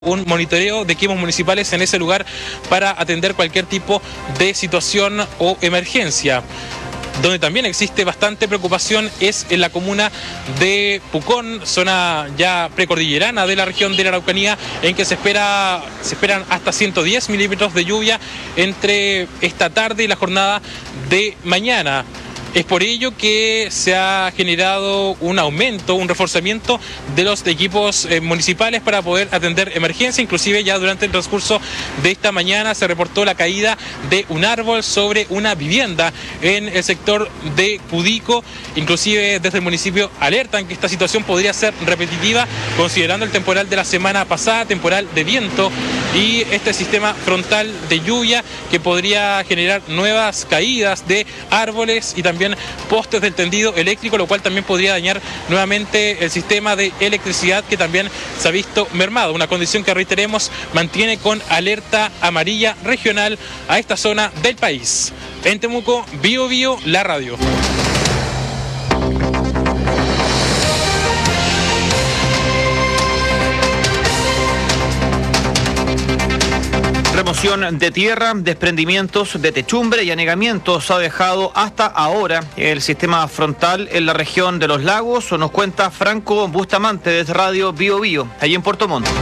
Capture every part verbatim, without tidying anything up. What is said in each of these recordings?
un monitoreo de equipos municipales en ese lugar para atender cualquier tipo de situación o emergencia. Donde también existe bastante preocupación es en la comuna de Pucón, zona ya precordillerana de la región de la Araucanía, en que se espera se esperan hasta ciento diez milímetros de lluvia entre esta tarde y la jornada de mañana. Es por ello que se ha generado un aumento, un reforzamiento de los equipos eh, municipales para poder atender emergencia. Inclusive ya durante el transcurso de esta mañana se reportó la caída de un árbol sobre una vivienda en el sector de Cudico. Inclusive desde el municipio alertan que esta situación podría ser repetitiva considerando el temporal de la semana pasada, temporal de viento y este sistema frontal de lluvia que podría generar nuevas caídas de árboles y también postes del tendido eléctrico, lo cual también podría dañar nuevamente el sistema de electricidad que también se ha visto mermado, una condición que reiteremos mantiene con alerta amarilla regional a esta zona del país. En Temuco, Bio Bio, la radio. Remoción de tierra, desprendimientos de techumbre y anegamientos ha dejado hasta ahora el sistema frontal en la región de Los Lagos, nos cuenta Franco Bustamante desde Radio Bio Bio, allí en Puerto Montt.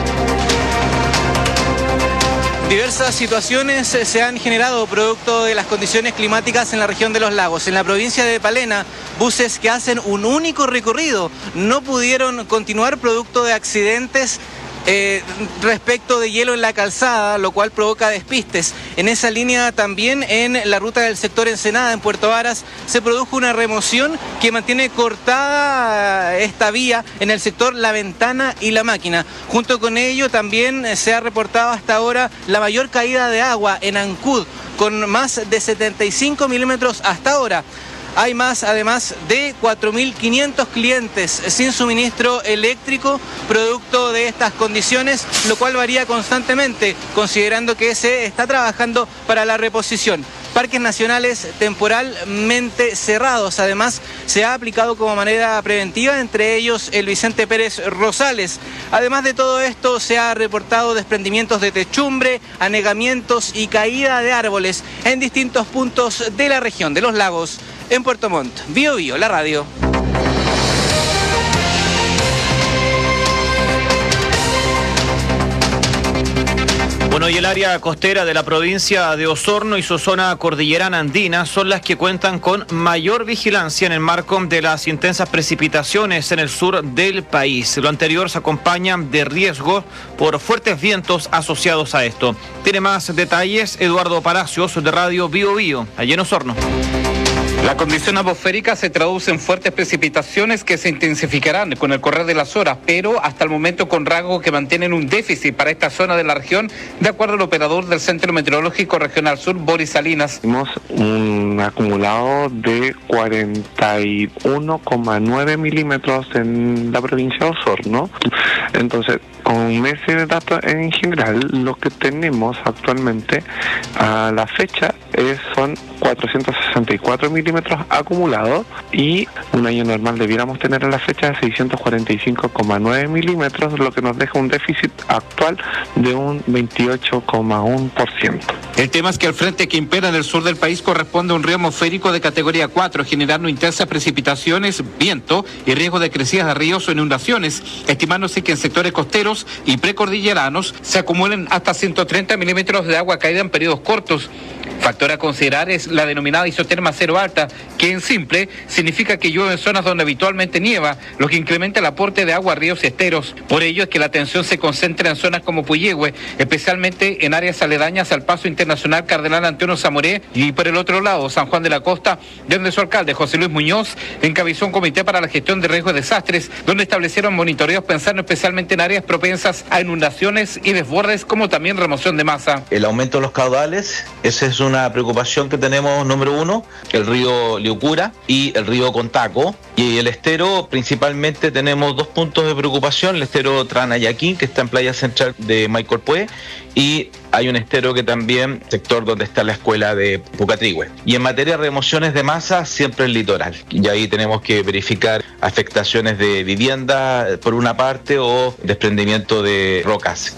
Diversas situaciones se han generado producto de las condiciones climáticas en la región de Los Lagos. En la provincia de Palena, buses que hacen un único recorrido no pudieron continuar producto de accidentes Eh, respecto de hielo en la calzada, lo cual provoca despistes. En esa línea también en la ruta del sector Ensenada, en Puerto Varas, se produjo una remoción que mantiene cortada esta vía en el sector La Ventana y La Máquina. Junto con ello también se ha reportado hasta ahora la mayor caída de agua en Ancud, con más de setenta y cinco milímetros hasta ahora. Hay más, además de cuatro mil quinientos clientes sin suministro eléctrico, producto de estas condiciones, lo cual varía constantemente, considerando que se está trabajando para la reposición. Parques nacionales temporalmente cerrados, además se ha aplicado como manera preventiva, entre ellos el Vicente Pérez Rosales. Además de todo esto, se ha reportado desprendimientos de techumbre, anegamientos y caída de árboles en distintos puntos de la región de Los Lagos. En Puerto Montt, Bio Bio, la radio. Bueno, y el área costera de la provincia de Osorno y su zona cordillerana andina son las que cuentan con mayor vigilancia en el marco de las intensas precipitaciones en el sur del país. Lo anterior se acompaña de riesgo por fuertes vientos asociados a esto. Tiene más detalles Eduardo Palacios de Radio Bio Bio, allí en Osorno. La condición atmosférica se traduce en fuertes precipitaciones que se intensificarán con el correr de las horas, pero hasta el momento con rasgos que mantienen un déficit para esta zona de la región, de acuerdo al operador del Centro Meteorológico Regional Sur, Boris Salinas. Tenemos un acumulado de cuarenta y uno coma nueve milímetros en la provincia de Osorno. Entonces, con ese dato en general, lo que tenemos actualmente a la fecha es, son cuatrocientos sesenta y cuatro milímetros acumulados, y un año normal debiéramos tener a la fecha de seiscientos cuarenta y cinco coma nueve milímetros, lo que nos deja un déficit actual de un veintiocho coma uno por ciento. El tema es que el frente que impera en el sur del país corresponde a un río atmosférico de categoría cuatro, generando intensas precipitaciones, viento y riesgo de crecidas de ríos o inundaciones, estimándose que en sectores costeros y precordilleranos se acumulen hasta ciento treinta milímetros de agua caída en periodos cortos. Factor a considerar es la denominada isoterma cero alta, que en simple significa que llueve en zonas donde habitualmente nieva, lo que incrementa el aporte de agua a ríos y esteros. Por ello es que la atención se concentra en zonas como Puyehue, especialmente en áreas aledañas al Paso Internacional Cardenal Antonio Zamoré, y por el otro lado, San Juan de la Costa, donde su alcalde José Luis Muñoz encabezó un comité para la gestión de riesgos de desastres, donde establecieron monitoreos pensando especialmente en áreas propensas a inundaciones y desbordes, como también remoción de masa. El aumento de los caudales, esa es una una preocupación que tenemos, número uno, el río Liucura y el río Contaco. Y el estero, principalmente tenemos dos puntos de preocupación, el estero Tranayaquín, que está en playa central de Maicorpué, y hay un estero que también, sector donde está la escuela de Pucatrihue. Y en materia de remociones de masa, siempre el litoral. Y ahí tenemos que verificar afectaciones de vivienda por una parte o desprendimiento de rocas.